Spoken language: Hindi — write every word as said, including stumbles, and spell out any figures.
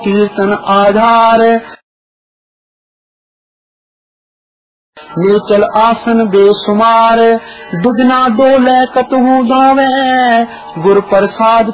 कीर्तन आधार नीचल आसन बेसुमार दुगना डोले कतहु दावे गुर प्रसाद